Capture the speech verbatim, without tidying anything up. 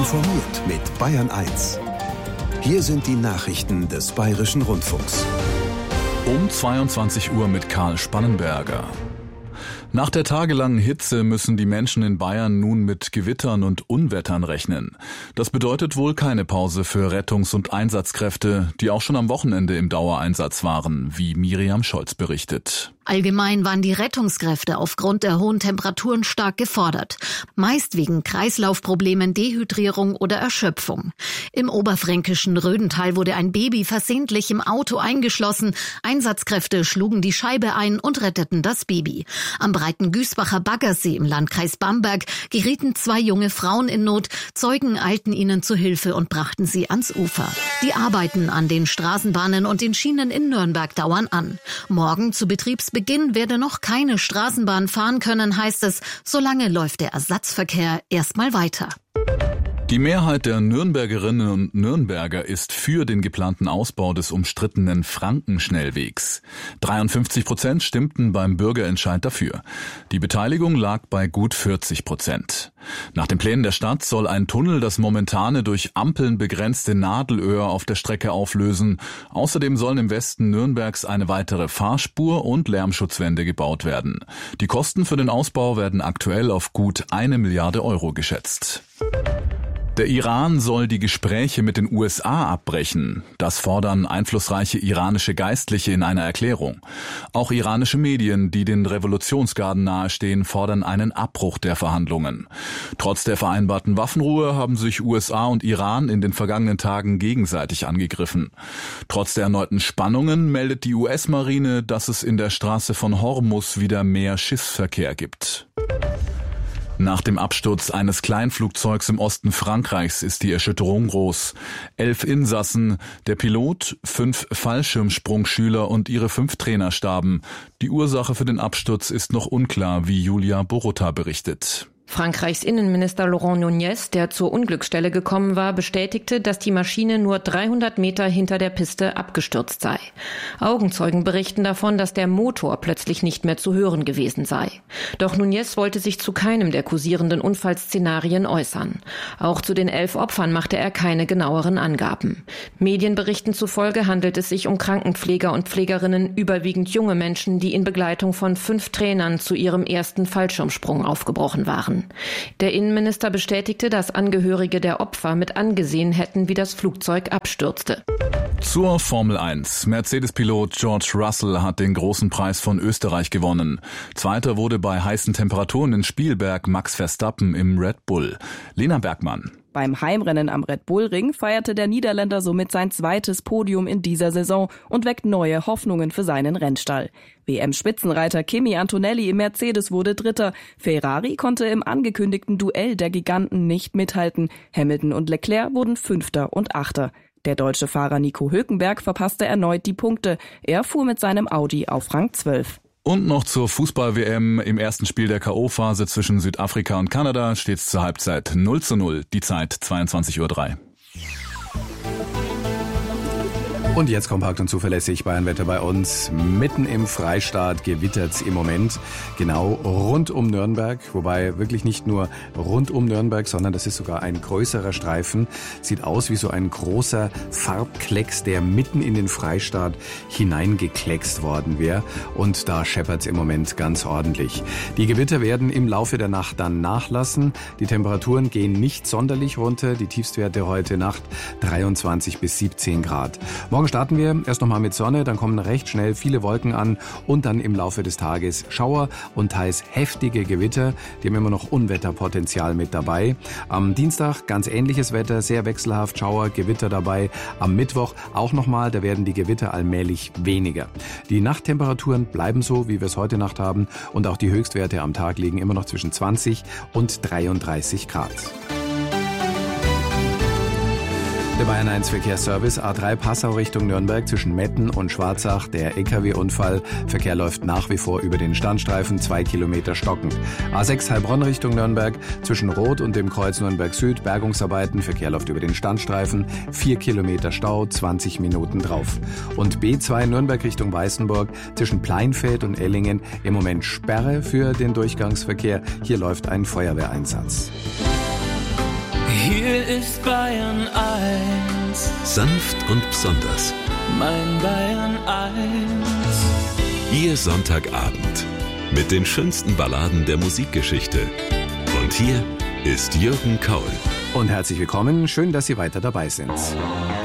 informiert mit Bayern eins. Hier sind die Nachrichten des Bayerischen Rundfunks. Um zweiundzwanzig Uhr mit Karl Spannenberger. Nach der tagelangen Hitze müssen die Menschen in Bayern nun mit Gewittern und Unwettern rechnen. Das bedeutet wohl keine Pause für Rettungs- und Einsatzkräfte, die auch schon am Wochenende im Dauereinsatz waren, wie Miriam Scholz berichtet. Allgemein waren die Rettungskräfte aufgrund der hohen Temperaturen stark gefordert, meist wegen Kreislaufproblemen, Dehydrierung oder Erschöpfung. Im oberfränkischen Rödental wurde ein Baby versehentlich im Auto eingeschlossen. Einsatzkräfte schlugen die Scheibe ein und retteten das Baby. Am breiten Güßbacher Baggersee im Landkreis Bamberg gerieten zwei junge Frauen in Not. Zeugen eilten ihnen zu Hilfe und brachten sie ans Ufer. Die Arbeiten an den Straßenbahnen und den Schienen in Nürnberg dauern an. Morgen zu Betriebsbeginn werde noch keine Straßenbahn fahren können, heißt es. Solange läuft der Ersatzverkehr erstmal weiter. Die Mehrheit der Nürnbergerinnen und Nürnberger ist für den geplanten Ausbau des umstrittenen Frankenschnellwegs. dreiundfünfzig Prozent stimmten beim Bürgerentscheid dafür. Die Beteiligung lag bei gut vierzig Prozent. Nach den Plänen der Stadt soll ein Tunnel das momentane durch Ampeln begrenzte Nadelöhr auf der Strecke auflösen. Außerdem sollen im Westen Nürnbergs eine weitere Fahrspur und Lärmschutzwände gebaut werden. Die Kosten für den Ausbau werden aktuell auf gut eine Milliarde Euro geschätzt. Der Iran soll die Gespräche mit den U S A abbrechen. Das fordern einflussreiche iranische Geistliche in einer Erklärung. Auch iranische Medien, die den Revolutionsgarden nahestehen, fordern einen Abbruch der Verhandlungen. Trotz der vereinbarten Waffenruhe haben sich U S A und Iran in den vergangenen Tagen gegenseitig angegriffen. Trotz der erneuten Spannungen meldet die U S-Marine, dass es in der Straße von Hormuz wieder mehr Schiffsverkehr gibt. Nach dem Absturz eines Kleinflugzeugs im Osten Frankreichs ist die Erschütterung groß. Elf Insassen, der Pilot, fünf Fallschirmsprungschüler und ihre fünf Trainer starben. Die Ursache für den Absturz ist noch unklar, wie Julia Borota berichtet. Frankreichs Innenminister Laurent Nunez, der zur Unglücksstelle gekommen war, bestätigte, dass die Maschine nur dreihundert Meter hinter der Piste abgestürzt sei. Augenzeugen berichten davon, dass der Motor plötzlich nicht mehr zu hören gewesen sei. Doch Nunez wollte sich zu keinem der kursierenden Unfallszenarien äußern. Auch zu den elf Opfern machte er keine genaueren Angaben. Medienberichten zufolge handelt es sich um Krankenpfleger und Pflegerinnen, überwiegend junge Menschen, die in Begleitung von fünf Trainern zu ihrem ersten Fallschirmsprung aufgebrochen waren. Der Innenminister bestätigte, dass Angehörige der Opfer mit angesehen hätten, wie das Flugzeug abstürzte. Zur Formel eins. Mercedes-Pilot George Russell hat den großen Preis von Österreich gewonnen. Zweiter wurde bei heißen Temperaturen in Spielberg Max Verstappen im Red Bull. Lena Bergmann. Beim Heimrennen am Red Bull Ring feierte der Niederländer somit sein zweites Podium in dieser Saison und weckt neue Hoffnungen für seinen Rennstall. W M-Spitzenreiter Kimi Antonelli im Mercedes wurde Dritter. Ferrari konnte im angekündigten Duell der Giganten nicht mithalten. Hamilton und Leclerc wurden Fünfter und Achter. Der deutsche Fahrer Nico Hülkenberg verpasste erneut die Punkte. Er fuhr mit seinem Audi auf Rang zwölf. Und noch zur Fußball-W M. Im ersten Spiel der K O-Phase zwischen Südafrika und Kanada steht es zur Halbzeit null zu null. Die Zeit zweiundzwanzig Uhr drei. Und jetzt kompakt und zuverlässig Bayernwetter bei uns. Mitten im Freistaat gewittert's im Moment. Genau rund um Nürnberg. Wobei wirklich nicht nur rund um Nürnberg, sondern das ist sogar ein größerer Streifen. Sieht aus wie so ein großer Farbklecks, der mitten in den Freistaat hineingekleckst worden wäre. Und da scheppert's im Moment ganz ordentlich. Die Gewitter werden im Laufe der Nacht dann nachlassen. Die Temperaturen gehen nicht sonderlich runter. Die Tiefstwerte heute Nacht dreiundzwanzig bis siebzehn Grad. Morgen starten wir erst nochmal mit Sonne, dann kommen recht schnell viele Wolken an und dann im Laufe des Tages Schauer und teils heftige Gewitter. Die haben immer noch Unwetterpotenzial mit dabei. Am Dienstag ganz ähnliches Wetter, sehr wechselhaft, Schauer, Gewitter dabei. Am Mittwoch auch nochmal, da werden die Gewitter allmählich weniger. Die Nachttemperaturen bleiben so, wie wir es heute Nacht haben und auch die Höchstwerte am Tag liegen immer noch zwischen zwanzig und dreiunddreißig Grad. Der Bayern eins Verkehrsservice, A drei Passau Richtung Nürnberg zwischen Metten und Schwarzach, der L K W-Unfall. Verkehr läuft nach wie vor über den Standstreifen, zwei Kilometer stockend. A sechs Heilbronn Richtung Nürnberg zwischen Rot und dem Kreuz Nürnberg Süd, Bergungsarbeiten, Verkehr läuft über den Standstreifen, vier Kilometer Stau, zwanzig Minuten drauf. Und B zwei Nürnberg Richtung Weißenburg zwischen Pleinfeld und Ellingen im Moment Sperre für den Durchgangsverkehr. Hier läuft ein Feuerwehreinsatz. Hier ist Bayern eins. Sanft und besonders. Mein Bayern eins. Ihr Sonntagabend mit den schönsten Balladen der Musikgeschichte. Und hier ist Jürgen Kaul. Und herzlich willkommen, schön, dass Sie weiter dabei sind.